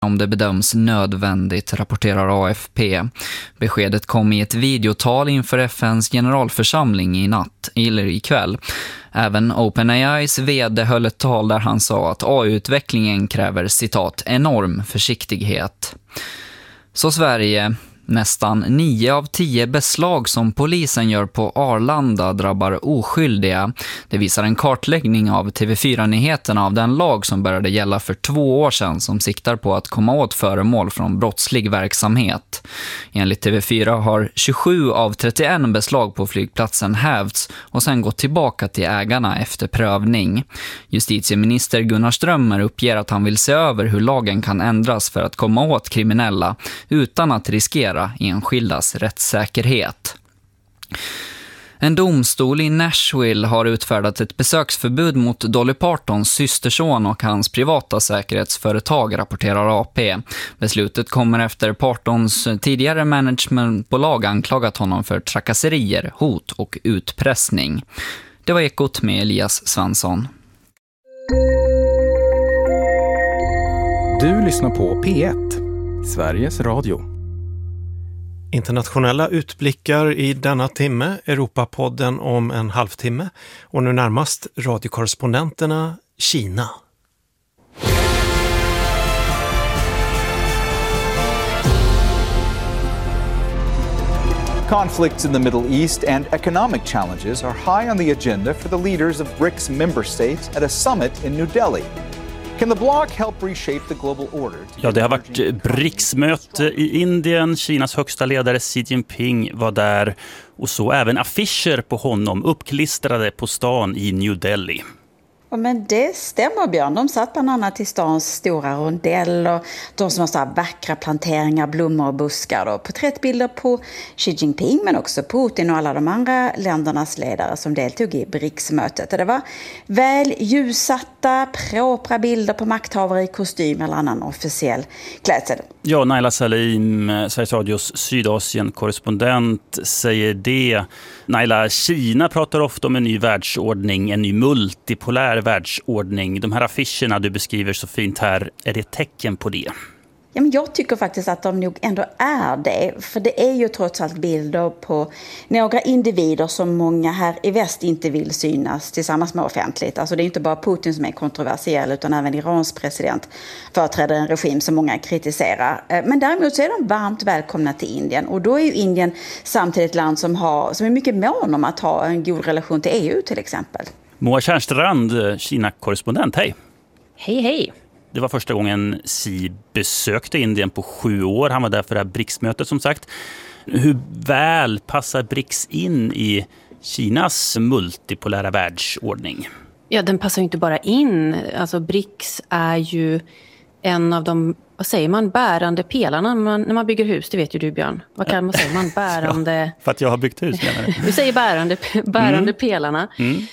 om det bedöms nödvändigt, rapporterar AFP. Beskedet kom i ett videotal inför FNs generalförsamling i natt, eller ikväll. Även OpenAIs vd höll ett tal där han sa att AI-utvecklingen kräver, citat, enorm försiktighet. Så Sverige. Nästan 9 av 10 beslag som polisen gör på Arlanda drabbar oskyldiga. Det visar en kartläggning av TV4-nyheterna av den lag som började gälla för 2 år sedan som siktar på att komma åt föremål från brottslig verksamhet. Enligt TV4 har 27 av 31 beslag på flygplatsen hävts och sen gått tillbaka till ägarna efter prövning. Justitieminister Gunnar Strömmer uppger att han vill se över hur lagen kan ändras för att komma åt kriminella utan att riskera enskildas rättssäkerhet. En domstol i Nashville har utfärdat ett besöksförbud mot Dolly Partons systerson och hans privata säkerhetsföretag, rapporterar AP. Beslutet kommer efter Partons tidigare managementbolag anklagat honom för trakasserier, hot och utpressning. Det var Ekot med Elias Svansson. Du lyssnar på P1, Sveriges Radio. Internationella utblickar i denna timme, Europapodden om en halvtimme och nu närmast radiokorrespondenterna Kina. Conflicts in the Middle East and economic challenges are high on the agenda for the leaders of BRICS member states at a summit in New Delhi. Can the bloc help reshape the global order? Ja, det har varit BRICS-möte i Indien. Kinas högsta ledare Xi Jinping var där och så även affischer på honom uppklistrade på stan i New Delhi. Ja, men det stämmer, Björn. De satt bland annat i stans stora rondell och de som har så här vackra planteringar, blommor och buskar och porträttbilder på Xi Jinping men också Putin och alla de andra ländernas ledare som deltog i BRICS-mötet. Det var väl ljussatta, propra bilder på makthavare i kostym eller annan officiell klädsel. Ja, Naila Salim, Sveriges Radios Sydasien-korrespondent, säger det. Naila, Kina pratar ofta om en ny världsordning, en ny multipolär världsordning. De här affischerna du beskriver så fint här, är det tecken på det? Ja, men jag tycker faktiskt att de nog ändå är det. För det är ju trots allt bilder på några individer som många här i väst inte vill synas tillsammans med offentligt. Alltså det är inte bara Putin som är kontroversiell utan även Irans president företräder en regim som många kritiserar. Men däremot så är de varmt välkomna till Indien. Och då är ju Indien samtidigt ett land som är mycket mån om att ha en god relation till EU till exempel. Moa Kärnstrand, Kina-korrespondent, hej! Hej, hej! Det var första gången Xi besökte Indien på 7 år. Han var där för det här BRICS-mötet som sagt. Hur väl passar BRICS in i Kinas multipolära världsordning? Ja, den passar ju inte bara in. Alltså BRICS är ju en av de, vad säger man, bärande pelarna när man bygger hus. Det vet ju du, Björn. Vad kan man säga? Man bärande... Ja, för att jag har byggt hus, menar du? Vi säger bärande pelarna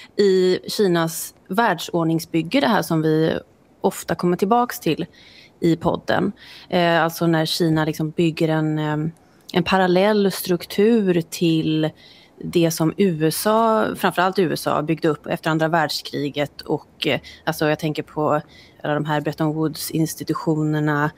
i Kinas världsordningsbygge, det här som vi ofta kommer tillbaks till i podden. Alltså när Kina liksom bygger en parallell struktur till det som USA, framförallt USA, byggde upp efter andra världskriget. Och alltså jag tänker på alla de här Bretton Woods-institutionerna,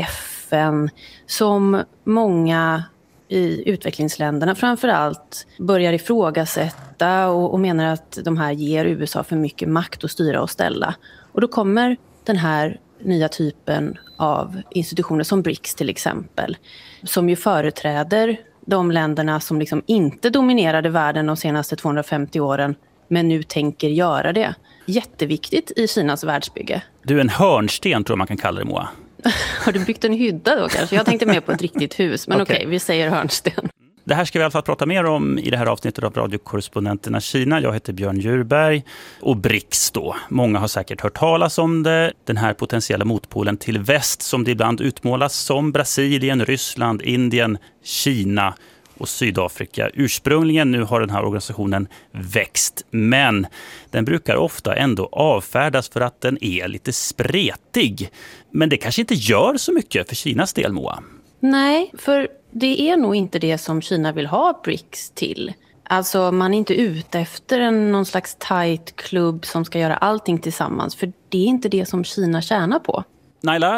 FN, som många i utvecklingsländerna framförallt börjar ifrågasätta och menar att de här ger USA för mycket makt att styra och ställa. Och då kommer den här nya typen av institutioner som BRICS till exempel, som ju företräder de länderna som liksom inte dominerade världen de senaste 250 åren men nu tänker göra det. Jätteviktigt i Kinas världsbygge. Du är en hörnsten tror jag man kan kalla det, Moa. Har du byggt en hydda då kanske? Jag tänkte mer på ett riktigt hus, men okej, vi säger hörnsten. Det här ska vi i alla fall prata mer om i det här avsnittet av radiokorrespondenterna Kina. Jag heter Björn Djurberg och BRICS då. Många har säkert hört talas om det. Den här potentiella motpolen till väst som det ibland utmålas som Brasilien, Ryssland, Indien, Kina och Sydafrika. Ursprungligen nu har den här organisationen växt, men den brukar ofta ändå avfärdas för att den är lite spretig. Men det kanske inte gör så mycket för Kinas del, Moa. Nej, för det är nog inte det som Kina vill ha BRICS till. Alltså man är inte ute efter någon slags tight klubb som ska göra allting tillsammans. För det är inte det som Kina tjänar på. Naila,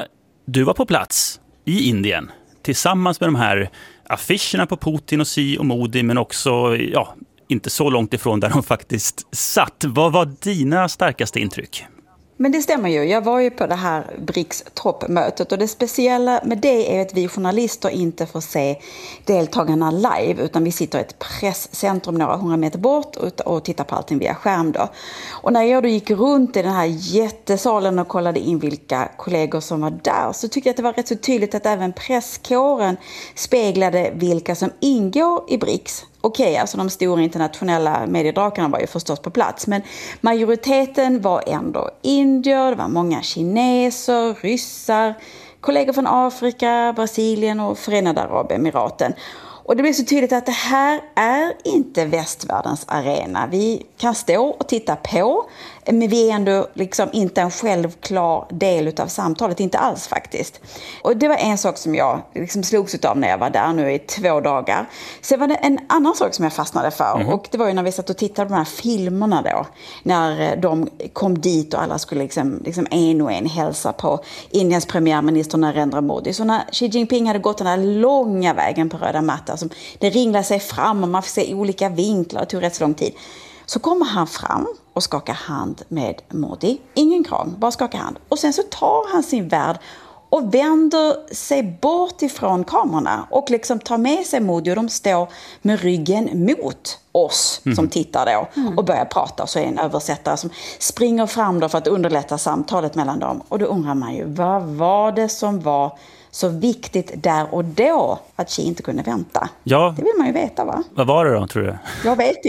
Du var på plats i Indien tillsammans med de här affischerna på Putin och Xi och Modi, men också inte så långt ifrån där de faktiskt satt. Vad var dina starkaste intryck? Men det stämmer ju. Jag var ju på det här BRICS-toppmötet och det speciella med det är att vi journalister inte får se deltagarna live utan vi sitter i ett presscentrum några 100 meter bort och tittar på allting via skärm då. Och när jag då gick runt i den här jättesalen och kollade in vilka kollegor som var där så tyckte jag att det var rätt så tydligt att även presskåren speglade vilka som ingår i BRICS. Okej, alltså de stora internationella mediedrakarna var ju förstås på plats, men majoriteten var ändå indier, det var många kineser, ryssar, kollegor från Afrika, Brasilien och Förenade Arabemiraten. Och det blev så tydligt att det här är inte västvärldens arena. Vi kan stå och titta på, men vi är ändå liksom inte en självklar del av samtalet, inte alls faktiskt. Och det var en sak som jag liksom slogs av när jag var där nu i 2 dagar. Sen var det en annan sak som jag fastnade för och det var ju när vi satt och tittade på de här filmerna då. När de kom dit och alla skulle liksom en och en hälsa på Indiens premiärminister Narendra Modi. Så när Xi Jinping hade gått den här långa vägen på röda mattan, som det ringlade sig fram och man fick se olika vinklar och tog rätt så lång tid. Så kommer han fram och skakar hand med Modi. Ingen kram, bara skakar hand. Och sen så tar han sin värld och vänder sig bort ifrån kamerorna och liksom tar med sig Modi och de står med ryggen mot oss som tittar då och börjar prata. Så är en översättare som springer fram då för att underlätta samtalet mellan dem. Och då undrar man ju, vad var det som var så viktigt där och då att Xi inte kunde vänta? Ja. Det vill man ju veta, va? Vad var det då, tror du? Jag vet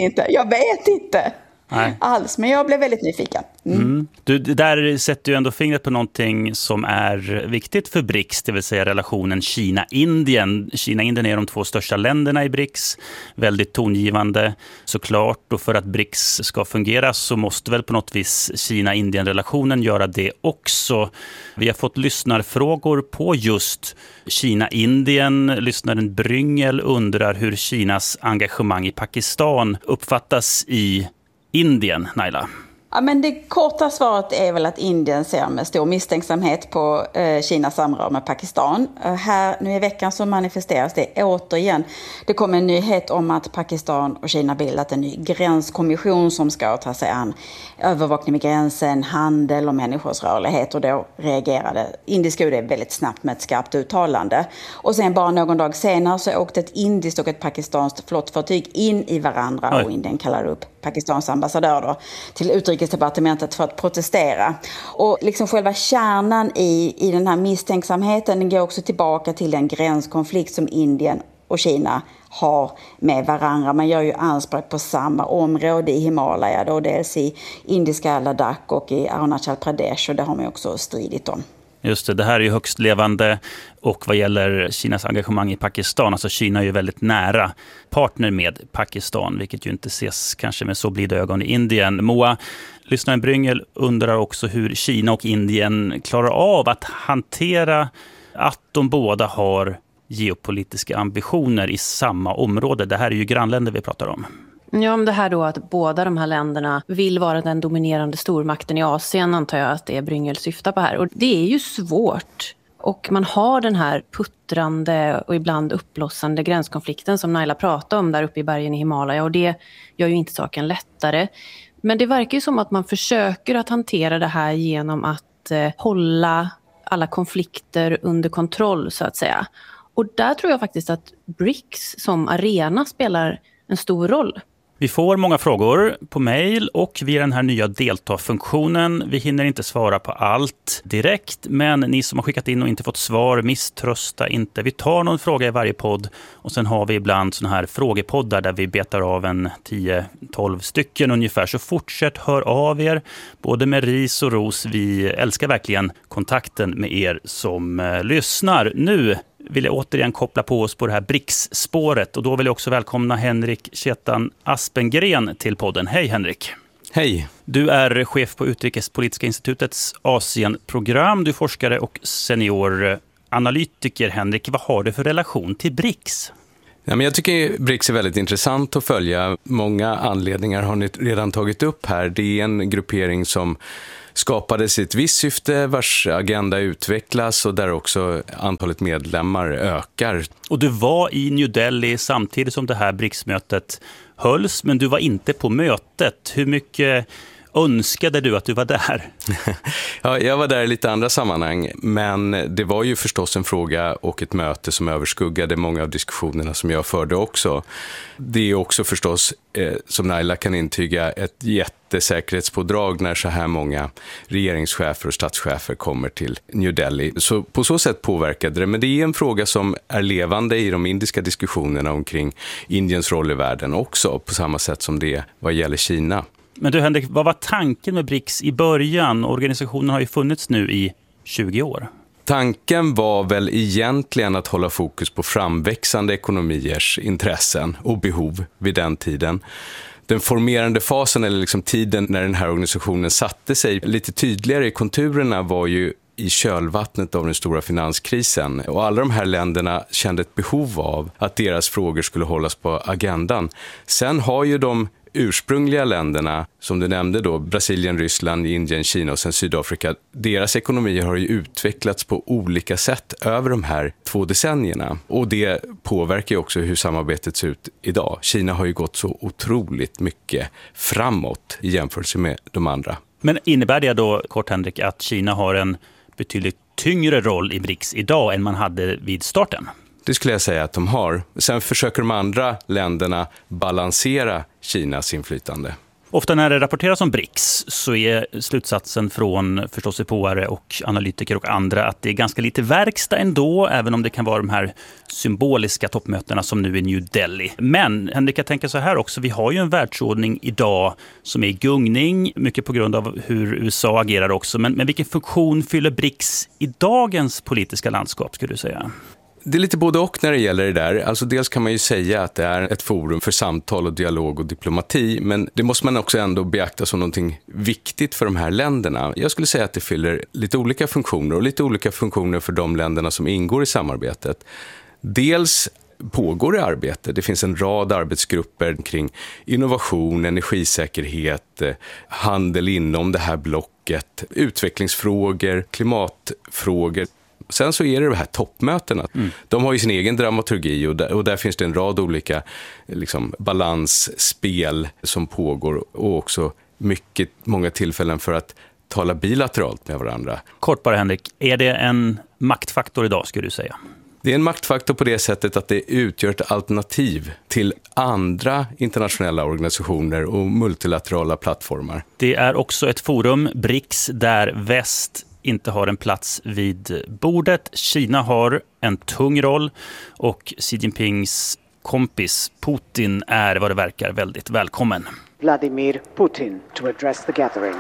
inte. Nej. Alls, men jag blev väldigt nyfiken. Du, där sätter ju ändå fingret på någonting som är viktigt för BRICS, det vill säga relationen Kina-Indien. Kina-Indien är de 2 största länderna i BRICS, väldigt tongivande såklart, och för att BRICS ska fungera så måste väl på något vis Kina-Indien-relationen göra det också. Vi har fått lyssnarfrågor på just Kina-Indien. Lyssnaren Bryngel undrar hur Kinas engagemang i Pakistan uppfattas i Indien, Naila. Ja, men det korta svaret är väl att Indien ser med stor misstänksamhet på Kinas samröre med Pakistan. Här nu i veckan så manifesteras det återigen. Det kom en nyhet om att Pakistan och Kina bildat en ny gränskommission som ska ta sig an övervakning med gränsen, handel och människors rörlighet. Och då reagerade indiska UD väldigt snabbt med ett skarpt uttalande. Och sen bara någon dag senare så åkte ett indiskt och ett pakistanskt flottfartyg in i varandra. Och Indien kallar upp Pakistans ambassadör då till utrikesdepartementet för att protestera. Och liksom själva kärnan i den här misstänksamheten, den går också tillbaka till den gränskonflikt som Indien och Kina har med varandra. Man gör ju anspråk på samma område i Himalaya då, dels i indiska Ladakh och i Arunachal Pradesh, och det har man ju också stridit om. Just det, det här är ju högst levande, och vad gäller Kinas engagemang i Pakistan, alltså Kina är ju väldigt nära partner med Pakistan, vilket ju inte ses kanske med så blida ögon i Indien. Moa, lyssnaren Bryngel undrar också hur Kina och Indien klarar av att hantera att de båda har geopolitiska ambitioner i samma område. Det här är ju grannländer vi pratar om. Ja, om det här då att båda de här länderna vill vara den dominerande stormakten i Asien, antar jag att det är Bryngel syftar på här. Och det är ju svårt. Och man har den här puttrande och ibland uppblossande gränskonflikten som Naila pratade om där uppe i bergen i Himalaya. Och det gör ju inte saken lättare. Men det verkar ju som att man försöker att hantera det här genom att hålla alla konflikter under kontroll, så att säga. Och där tror jag faktiskt att BRICS som arena spelar en stor roll. Vi får många frågor på mejl och via den här nya delta-funktionen. Vi hinner inte svara på allt direkt, men ni som har skickat in och inte fått svar, misströsta inte. Vi tar någon fråga i varje podd och sen har vi ibland såna här frågepoddar där vi betar av en 10-12 stycken ungefär. Så fortsätt hör av er, både med ris och ros. Vi älskar verkligen kontakten med er som lyssnar. Nu vill jag återigen koppla på oss på det här BRICS-spåret, och då vill jag också välkomna Henrik Chetan Aspengren till podden. Hej Henrik! Hej! Du är chef på Utrikespolitiska institutets Asienprogram. Du är forskare och senior analytiker. Henrik, vad har du för relation till BRICS? Ja, men jag tycker BRICS är väldigt intressant att följa. Många anledningar har ni redan tagit upp här. Det är en gruppering som skapades i ett visst syfte vars agenda utvecklas och där också antalet medlemmar ökar. Och du var i New Delhi samtidigt som det här BRICS-mötet hölls, men du var inte på mötet. Hur mycket önskade du att du var där? Ja, jag var där i lite andra sammanhang, men det var ju förstås en fråga och ett möte som överskuggade många av diskussionerna som jag förde också. Det är också förstås, som Naila kan intyga, ett jättesäkerhetspådrag när så här många regeringschefer och statschefer kommer till New Delhi. Så på så sätt påverkade det, men det är en fråga som är levande i de indiska diskussionerna omkring Indiens roll i världen också, på samma sätt som det vad gäller Kina. Men du Henrik, vad var tanken med BRICS i början? Organisationen har ju funnits nu i 20 år. Tanken var väl egentligen att hålla fokus på framväxande ekonomiers intressen och behov vid den tiden. Den formerande fasen, eller liksom tiden när den här organisationen satte sig lite tydligare i konturerna, var ju i kölvattnet av den stora finanskrisen. Och alla de här länderna kände ett behov av att deras frågor skulle hållas på agendan. Sen har ju de ursprungliga länderna, som du nämnde då, Brasilien, Ryssland, Indien, Kina och sen Sydafrika, deras ekonomier har ju utvecklats på olika sätt över de här 2 decennierna. Och det påverkar ju också hur samarbetet ser ut idag. Kina har ju gått så otroligt mycket framåt i jämförelse med de andra. Men innebär det då, kort Henrik, att Kina har en betydligt tyngre roll i BRICS idag än man hade vid starten? Det skulle jag säga att de har. Sen försöker de andra länderna balansera Kinas inflytande. Ofta när det rapporteras om BRICS så är slutsatsen från förståsigpåare och analytiker och andra att det är ganska lite verkstad ändå, även om det kan vara de här symboliska toppmötena som nu är New Delhi. Men Henrik, jag tänker så här också, vi har ju en världsordning idag som är i gungning, mycket på grund av hur USA agerar också. Men vilken funktion fyller BRICS i dagens politiska landskap, skulle du säga? Det är lite både och när det gäller det där. Alltså dels kan man ju säga att det är ett forum för samtal och dialog och diplomati, men det måste man också ändå beakta som någonting viktigt för de här länderna. Jag skulle säga att det fyller lite olika funktioner och lite olika funktioner för de länderna som ingår i samarbetet. Dels pågår det arbete. Det finns en rad arbetsgrupper kring innovation, energisäkerhet, handel inom det här blocket, utvecklingsfrågor, klimatfrågor. Sen så är det här toppmötena. De har ju sin egen dramaturgi och där finns det en rad olika balansspel som pågår och också många tillfällen för att tala bilateralt med varandra. Kort bara Henrik, är det en maktfaktor idag skulle du säga? Det är en maktfaktor på det sättet att det utgör ett alternativ till andra internationella organisationer och multilaterala plattformar. Det är också ett forum, BRICS, där väst inte har en plats vid bordet. Kina har en tung roll och Xi Jinpings kompis Putin är vad det verkar väldigt välkommen. Vladimir Putin to address the gathering.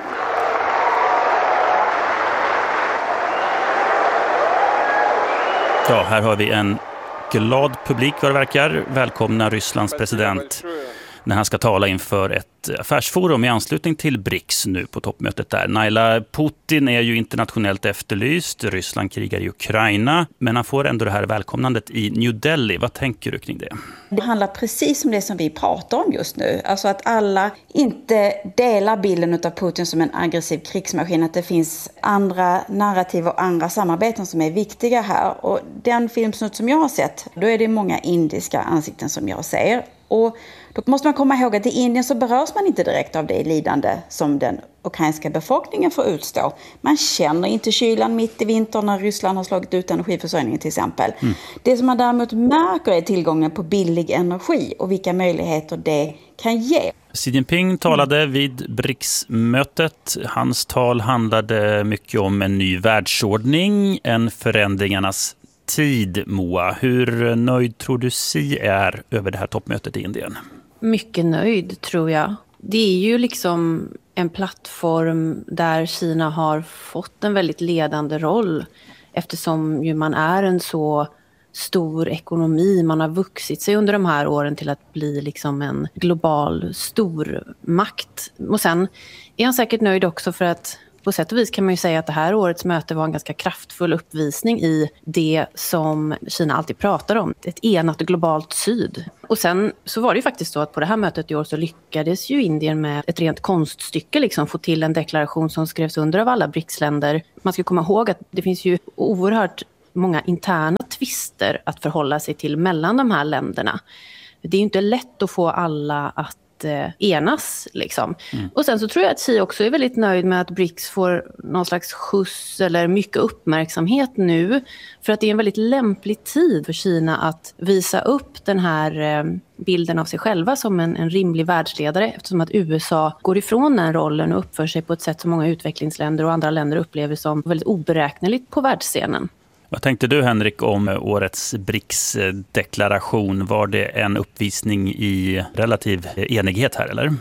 Ja, här har vi en glad publik vad det verkar. Välkomna Rysslands president när han ska tala inför ett affärsforum i anslutning till BRICS nu på toppmötet där. Naila, Putin är ju internationellt efterlyst, Ryssland krigar i Ukraina, men han får ändå det här välkomnandet i New Delhi. Vad tänker du kring det? Det handlar precis om det som vi pratar om just nu. Alltså att alla inte delar bilden av Putin som en aggressiv krigsmaskin. Att det finns andra narrativ och andra samarbeten som är viktiga här. Och den filmsnutt som jag har sett, då är det många indiska ansikten som jag ser. Och då måste man komma ihåg att i Indien så berörs man inte direkt av det lidande som den ukrainska befolkningen får utstå. Man känner inte kylan mitt i vintern när Ryssland har slagit ut energiförsörjningen till exempel. Det som man däremot märker är tillgången på billig energi och vilka möjligheter det kan ge. Xi Jinping talade vid BRICS-mötet. Hans tal handlade mycket om en ny världsordning, en förändringarnas tid, Moa. Hur nöjd tror du Xi är över det här toppmötet i Indien? Mycket nöjd tror jag. Det är ju liksom en plattform där Kina har fått en väldigt ledande roll eftersom ju man är en så stor ekonomi. Man har vuxit sig under de här åren till att bli liksom en global stormakt. Och sen är han säkert nöjd också för att på sätt och vis kan man ju säga att det här årets möte var en ganska kraftfull uppvisning i det som Kina alltid pratar om. Ett enat globalt syd. Och sen så var det ju faktiskt så att på det här mötet i år så lyckades ju Indien med ett rent konststycke liksom få till en deklaration som skrevs under av alla BRICS-länder. Man ska komma ihåg att det finns ju oerhört många interna tvister att förhålla sig till mellan de här länderna. Det är ju inte lätt att få alla att enas liksom. Och sen så tror jag att Xi också är väldigt nöjd med att BRICS får någon slags skjuts eller mycket uppmärksamhet nu, för att det är en väldigt lämplig tid för Kina att visa upp den här bilden av sig själva som en rimlig världsledare, eftersom att USA går ifrån den rollen och uppför sig på ett sätt som många utvecklingsländer och andra länder upplever som väldigt oberäkneligt på världsscenen. Vad tänkte du, Henrik, om årets BRICS-deklaration? Var det en uppvisning i relativ enighet här, eller?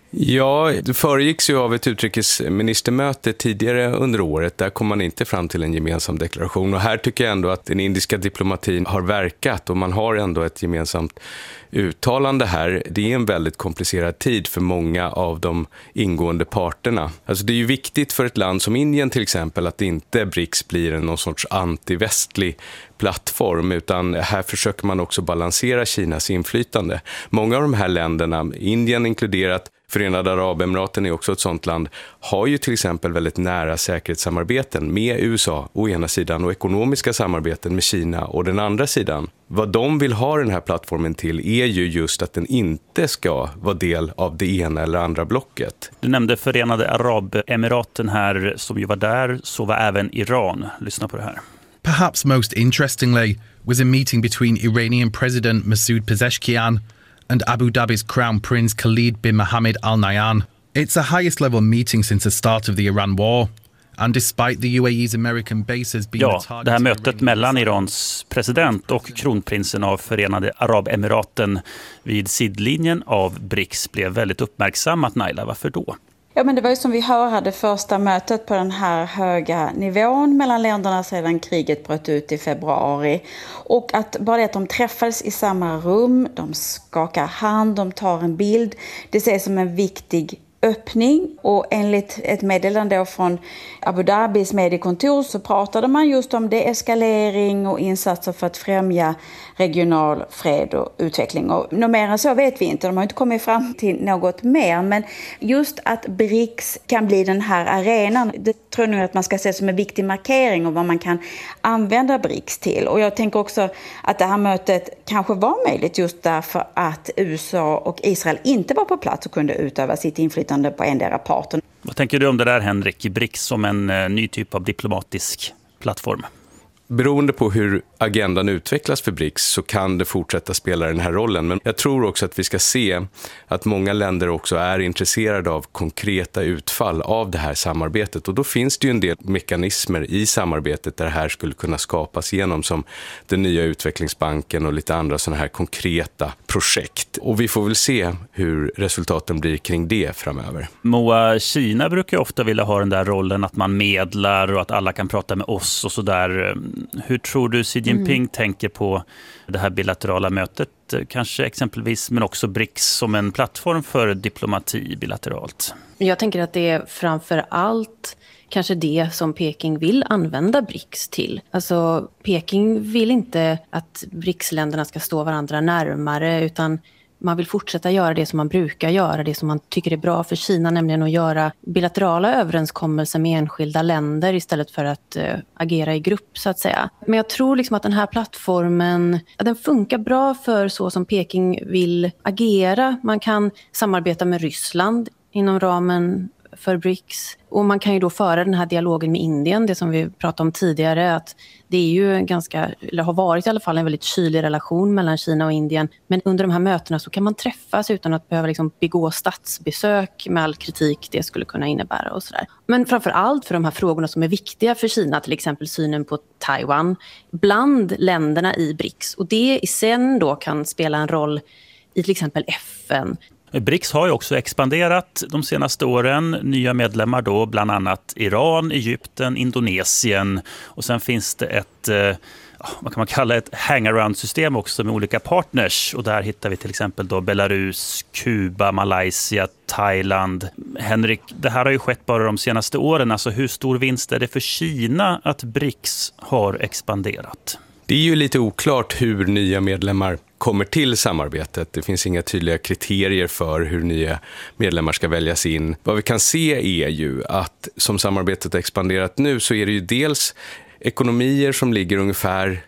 Ja, det föregicks ju av ett utrikesministermöte tidigare under året. Där kom man inte fram till en gemensam deklaration. Och här tycker jag ändå att den indiska diplomatin har verkat och man har ändå ett gemensamt uttalande här. Det är en väldigt komplicerad tid för många av de ingående parterna. Alltså det är ju viktigt för ett land som Indien till exempel att inte BRICS blir någon sorts antivästlig plattform, utan här försöker man också balansera Kinas inflytande. Många av de här länderna, Indien inkluderat, Förenade Arabemiraten är också ett sådant land, har ju till exempel väldigt nära säkerhetssamarbeten med USA å ena sidan och ekonomiska samarbeten med Kina å den andra sidan. Vad de vill ha den här plattformen till är ju just att den inte ska vara del av det ena eller andra blocket. Du nämnde Förenade Arabemiraten här som ju var där, så var även Iran. Lyssna på det här. Perhaps most interestingly was a meeting between Iranian President Masoud Pezeshkian and Abu Dhabi's Crown Prince Khalid bin Mohammed Al Nahyan. It's a highest level meeting since the start of the Iran war. And despite the UAE's American bases being the target. Det här mötet mellan Irans president och kronprinsen av Förenade Arabemiraten vid sidlinjen av BRICS blev väldigt uppmärksammat. Naila, varför då? Ja, men det var ju som vi hörde första mötet på den här höga nivån mellan länderna sedan kriget bröt ut i februari. Och att bara det att de träffades i samma rum, de skakar hand, de tar en bild, det ses som en viktig öppning. Och enligt ett meddelande från Abu Dhabis mediekontor så pratade man just om deeskalering och insatser för att främja regional fred och utveckling. Och något mer än så vet vi inte, de har inte kommit fram till något mer. Men just att BRICS kan bli den här arenan, det tror jag att man ska se som en viktig markering av vad man kan använda BRICS till. Och jag tänker också att det här mötet kanske var möjligt just därför att USA och Israel inte var på plats och kunde utöva sitt inflytande på endera parten. Vad tänker du om det där, Henrik? BRICS som en ny typ av diplomatisk plattform? Beroende på hur agendan utvecklas för BRICS så kan det fortsätta spela den här rollen. Men jag tror också att vi ska se att många länder också är intresserade av konkreta utfall av det här samarbetet. Och då finns det ju en del mekanismer i samarbetet där det här skulle kunna skapas genom, som den nya utvecklingsbanken och lite andra sådana här konkreta projekt. Och vi får väl se hur resultaten blir kring det framöver. Moa, Kina brukar ju ofta vilja ha den där rollen att man medlar och att alla kan prata med oss och sådär. Hur tror du Xi Jinping tänker på det här bilaterala mötet, kanske exempelvis, men också BRICS som en plattform för diplomati bilateralt? Jag tänker att det är framför allt kanske det som Peking vill använda BRICS till. Alltså Peking vill inte att BRICS-länderna ska stå varandra närmare, utan man vill fortsätta göra det som man brukar göra, det som man tycker är bra för Kina, nämligen att göra bilaterala överenskommelser med enskilda länder istället för att agera i grupp så att säga. Men jag tror liksom att den här plattformen, den funkar bra för så som Peking vill agera. Man kan samarbeta med Ryssland inom ramen för BRICS. Och man kan ju då föra den här dialogen med Indien, det som vi pratade om tidigare, att det är ju en ganska, eller har varit i alla fall en väldigt kylig relation mellan Kina och Indien. Men under de här mötena så kan man träffas utan att behöva liksom begå statsbesök med all kritik det skulle kunna innebära och sådär. Men framför allt för de här frågorna som är viktiga för Kina, till exempel synen på Taiwan, bland länderna i BRICS. Och det i sen då kan spela en roll i till exempel FN. BRICS har ju också expanderat de senaste åren. Nya medlemmar då, bland annat Iran, Egypten, Indonesien. Och sen finns det ett, vad kan man kalla ett hangaround-system också med olika partners. Och där hittar vi till exempel då Belarus, Kuba, Malaysia, Thailand. Henrik, det här har ju skett bara de senaste åren. Alltså hur stor vinst är det för Kina att BRICS har expanderat? Det är ju lite oklart hur nya medlemmar kommer till samarbetet. Det finns inga tydliga kriterier för hur nya medlemmar ska väljas in. Vad vi kan se är ju att som samarbetet har expanderat nu så är det ju dels ekonomier som ligger ungefär